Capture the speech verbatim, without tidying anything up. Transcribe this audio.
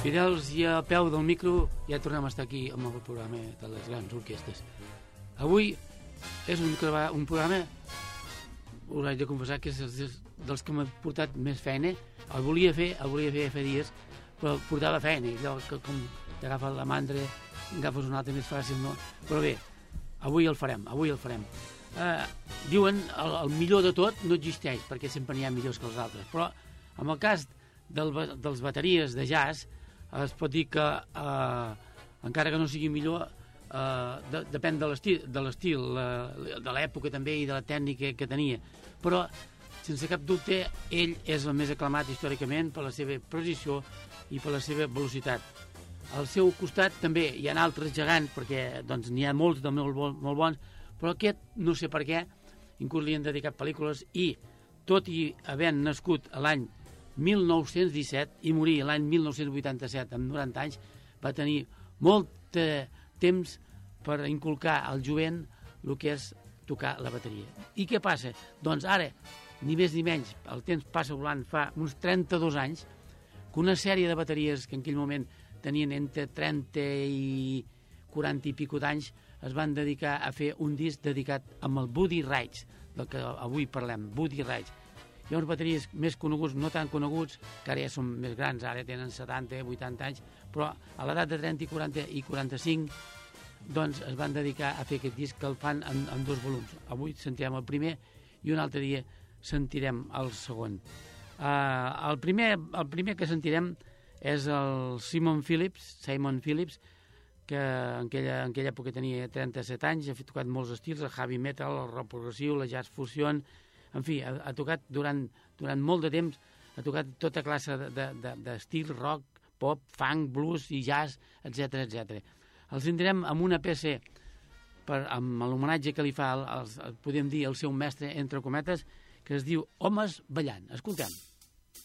Fidels, i a peu del micro ja tornem a estar aquí amb el programa de les grans orquestes. Avui és un, un programa, us haig de confessar que és dels que m'ha portat més feina. El volia fer, el volia fer fa dies, però portava feina, allò que com t'agafes la mandra, agafes una altra més fàcil, no? Però bé, avui el farem, avui el farem. Eh, diuen el, el millor de tot no existeix, perquè sempre n'hi ha millors que els altres, però en el cas del, dels bateries de jazz es pot dir que eh, encara que no sigui millor eh, de, depèn de l'estil de l'estil, de l'època també i de la tècnica que tenia, però sense cap dubte ell és el més aclamat històricament per la seva precisió i per la seva velocitat. Al seu costat també hi ha altres gegants, perquè doncs, n'hi ha molts de molt, molt bons, però aquest no sé per què, inclús li han dedicat pel·lícules, i tot i havent nascut l'any mil nou-cents disset i morir l'any mil nou-cents vuitanta-set amb noranta anys, va tenir molt eh, temps per inculcar al jovent el que és tocar la bateria. I què passa? Doncs ara, ni més ni menys, el temps passa volant, fa uns trenta-dos anys, que una sèrie de bateries que en aquell moment tenien entre trenta i quaranta i pico d'anys es van dedicar a fer un disc dedicat amb el Buddy Rich, del que avui parlem, Buddy Rich. Hi ha uns bateries més coneguts, no tan coneguts, que ara ja són més grans, ara tenen setanta, vuitanta anys, però a l'edat de trenta, quaranta i quaranta-cinc doncs es van dedicar a fer aquest disc que el fan en, en dos volums. Avui sentirem el primer i un altre dia sentirem el segon. Uh, el, primer, el primer que sentirem és el Simon Phillips, Simon Phillips, que en aquella, en aquella època tenia trenta-set anys, ha tocat molts estils, el heavy metal, el rock progressiu, la jazz fusion, en fi, ha, ha tocat durant, durant molt de temps, ha tocat tota classe d'estil, de, de, de rock, pop, funk, blues i jazz, etcètera etcètera. El sentirem amb una peça, per, amb l'homenatge que li fa, el, el, podem dir, el seu mestre, entre cometes, que es diu Homes ballant. Escoltem.